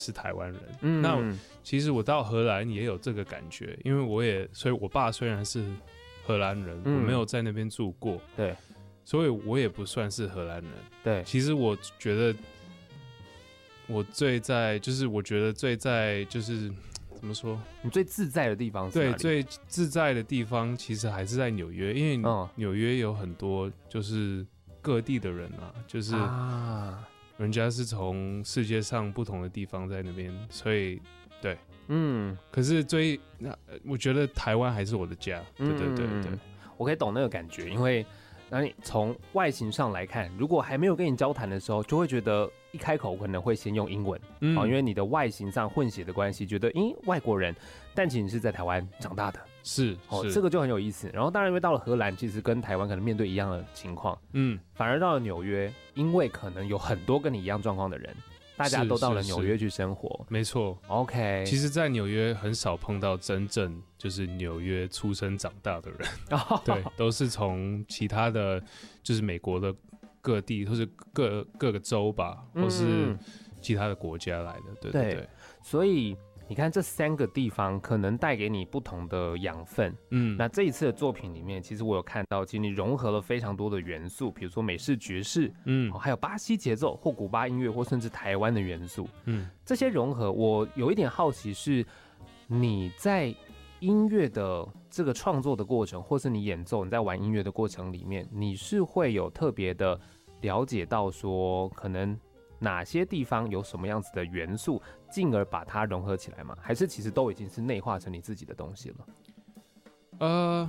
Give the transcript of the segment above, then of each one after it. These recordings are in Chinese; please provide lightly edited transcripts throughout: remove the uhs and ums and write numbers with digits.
是台湾人。那其实我到荷兰也有这个感觉，因为所以我爸虽然是荷兰人，我没有在那边住过， 对， 所以我也不算是荷兰人。 对， 其实我觉得我我觉得最在就是怎么说？ 你最自在的地方是哪里？ 对，最自在的地方其实还是在纽约，因为纽约有很多就是各地的人啊，就是人家是从世界上不同的地方在那边，所以对，可是我觉得台湾还是我的家，对， 我可以懂那个感觉，因为那你从外形上来看，如果还没有跟你交谈的时候，就会觉得一开口可能会先用英文，因为你的外形上混血的关系，觉得外国人，但其实你是在台湾长大的， 是这个就很有意思。然后当然因为到了荷兰，其实跟台湾可能面对一样的情况，反而到了纽约，因为可能有很多跟你一样状况的人，大家都到了纽约去生活， 没错。 OK， 其实，在纽约很少碰到真正就是纽约出生长大的人，对，都是从其他的，就是美国的各地，或是各个州吧，或是其他的国家来的，对。 所以你看这3个地方可能带给你不同的养分。那这一次的作品里面，其实我有看到，其实你融合了非常多的元素，比如说美式爵士，还有巴西节奏或古巴音乐，或甚至台湾的元素。这些融合，我有一点好奇是，你在音乐的这个创作的过程，或是你演奏、你在玩音乐的过程里面，你是会有特别的了解到说，可能哪些地方有什么样子的元素，进而把它融合起来吗？还是其实都已经是内化成你自己的东西了？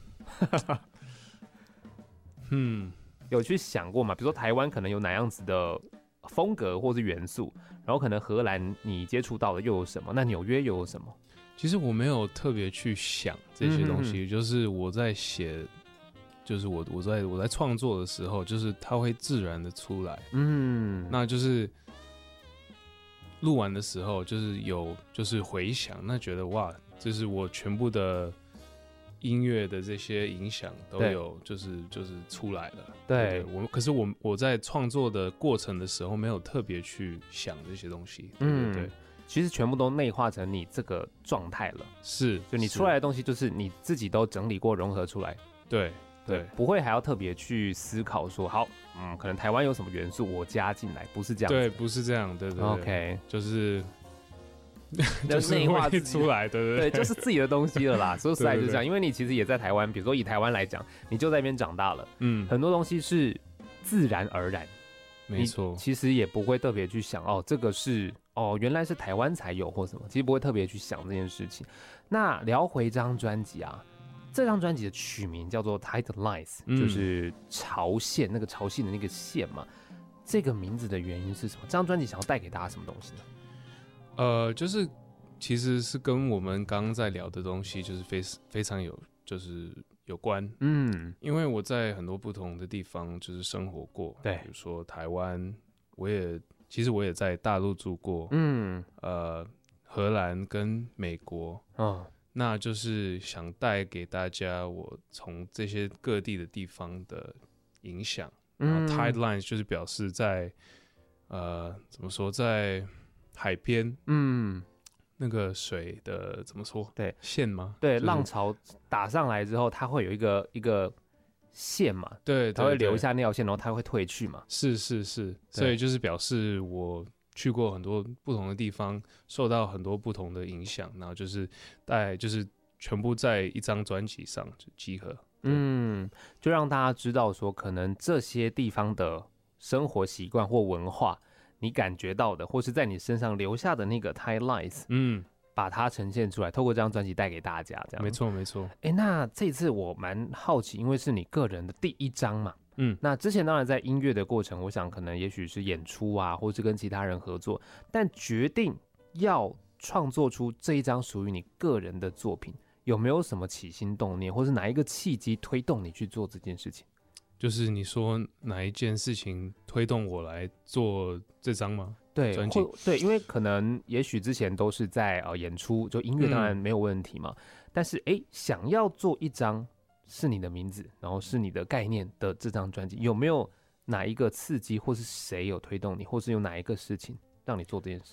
有去想过吗？比如说台湾可能有哪样子的风格或是元素，然后可能荷兰你接触到的又有什么？那纽约又有什么？ 其实我没有特别去想这些东西，就是我在写，就是我在创作的时候，就是它会自然的出来。那就是录完的时候，就是回想，那觉得哇，就是我全部的音乐的这些影响都有，就是出来了。对，可是我在创作的过程的时候，没有特别去想这些东西。对。 其实全部都内化成你这个状态了， 是， 就你出来的东西就是你自己都整理过融合出来， 对， 不会还要特别去思考说好，可能台湾有什么元素我加进来，不是这样子， 对，不是这样，对 ，OK， 就是内化出来，对， 就是自己的东西了啦。说实在就是这样，因为你其实也在台湾，比如说以台湾来讲，你就在那边长大了，很多东西是自然而然， 没错， 其实也不会特别去想这个是。原来是台湾才有或什么，其实不会特别去想这件事情。那聊回这张专辑啊，这张专辑的曲名叫做 Tidelines，就是潮线，那个潮汐的那个线嘛。这个名字的原因是什么？这张专辑想要带给大家什么东西呢？就是其实是跟我们刚刚在聊的东西，就是非常有关。因为我在很多不同的地方就是生活过，对，比如说台湾，其实我也在大陆住过，荷兰跟美国，那就是想带给大家我从这些各地的地方的影响。然后 Tidelines 就是表示在怎么说，在海边，那个水的怎么说？ 对， 线吗？ 对，浪潮打上来之后，它会有一个线嘛， 对， 它会留下那条线，然后它会退去嘛。 是，所以就是表示我去过很多不同的地方，受到很多不同的影响，然后就是全部在一张专辑上就集合。 就让大家知道说，可能这些地方的生活习惯或文化，你感觉到的，或是在你身上留下的那个 Tidelines，把它呈现出来，透过这张专辑带给大家，这样。 没错。 那这次我蛮好奇，因为是你个人的第一张嘛，那之前当然在音乐的过程，我想可能也许是演出啊，或是跟其他人合作，但决定要创作出这一张属于你个人的作品，有没有什么起心动念，或是哪一个契机推动你去做这件事情？ 就是你说哪一件事情推动我来做这张吗？ 对，对，因为可能也许之前都是在演出，就音乐当然没有问题嘛，但是想要做一张是你的名字，然后是你的概念的这张专辑，有没有哪一个刺激，或是谁有推动你，或是有哪一个事情让你做这件事？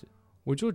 我就